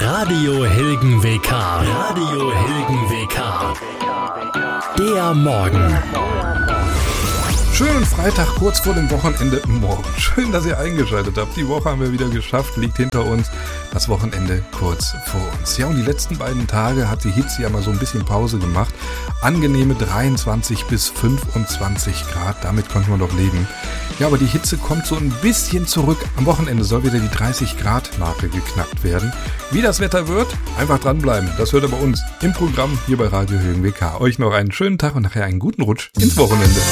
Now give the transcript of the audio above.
Radio Hilgen WK. Radio Hilgen WK. Der Morgen. Schönen Freitag, kurz vor dem Wochenende morgen. Schön, dass ihr eingeschaltet habt. Die Woche haben wir wieder geschafft, liegt hinter uns. Das Wochenende kurz vor uns. Ja, und die letzten beiden Tage hat die Hitze ja mal so ein bisschen Pause gemacht. Angenehme 23 bis 25 Grad, damit konnte man doch leben. Ja, aber die Hitze kommt so ein bisschen zurück. Am Wochenende soll wieder die 30 Grad Marke geknackt werden. Wie das Wetter wird, einfach dranbleiben. Das hört ihr bei uns im Programm hier bei Radio Hilgen WK. Euch noch einen schönen Tag und nachher einen guten Rutsch ins Wochenende.